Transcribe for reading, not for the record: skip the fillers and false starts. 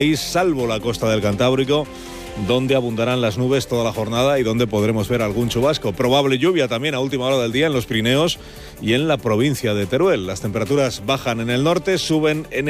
salvo la costa del Cantábrico, donde abundarán las nubes toda la jornada y donde podremos ver algún chubasco. Probable lluvia también a última hora del día en los Pirineos y en la provincia de Teruel. Las temperaturas bajan en el norte, suben en